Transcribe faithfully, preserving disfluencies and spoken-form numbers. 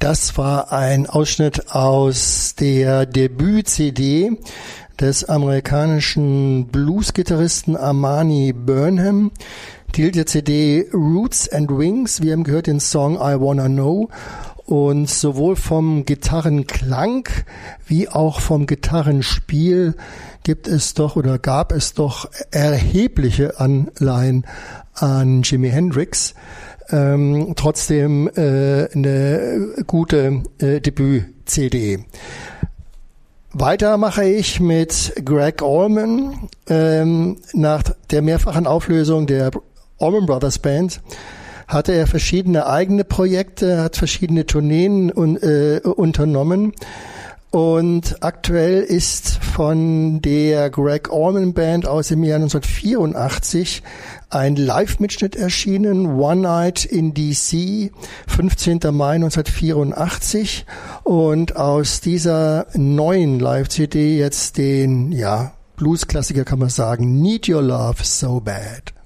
Das war ein Ausschnitt aus der Debüt-C D des amerikanischen Blues-Gitarristen Armani Burnham. Die C D Roots and Wings. Wir haben gehört den Song I Wanna Know. Und sowohl vom Gitarrenklang wie auch vom Gitarrenspiel gibt es doch oder gab es doch erhebliche Anleihen an Jimi Hendrix. Ähm, trotzdem äh, eine gute äh, Debüt-C D. Weiter mache ich mit Greg Allman. Ähm, nach der mehrfachen Auflösung der Allman Brothers Band hatte er verschiedene eigene Projekte, hat verschiedene Tourneen un, äh, unternommen. Und aktuell ist von der Greg Allman Band aus dem Jahr neunzehnhundertvierundachtzig ein Live-Mitschnitt erschienen, One Night in D C, fünfzehnter Mai neunzehnhundertvierundachtzig. Und aus dieser neuen Live-C D jetzt den, ja, Blues-Klassiker kann man sagen, Need Your Love So Bad.